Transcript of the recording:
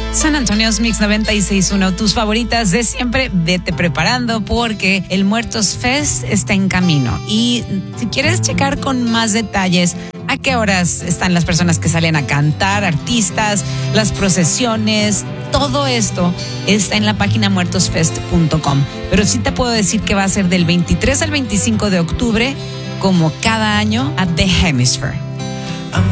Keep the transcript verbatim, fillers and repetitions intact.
San Antonio's Mix noventa y seis punto uno, tus favoritas de siempre. Vete preparando porque el Muertos Fest está en camino. Y si quieres checar con más detalles a qué horas están las personas que salen a cantar, artistas, las procesiones, todo esto está en la página muertos fest punto com. Pero sí te puedo decir que va a ser del veintitrés al veinticinco de octubre, como cada año, at The Hemisphere.